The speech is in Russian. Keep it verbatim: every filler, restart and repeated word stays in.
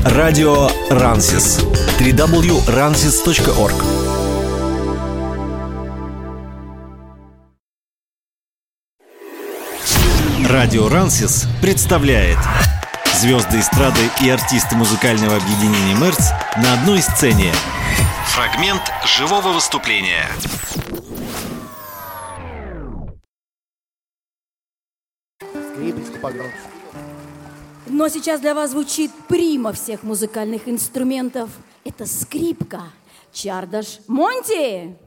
Радио Рансис. дабл ю дабл ю дабл ю точка рансис точка орг. Радио Рансис представляет звезды эстрады и артисты музыкального объединения «Мерц» на одной сцене. Фрагмент живого выступления. Скрипочку погромче. Но сейчас для вас звучит прима всех музыкальных инструментов. Это скрипка. Чардаш Монти!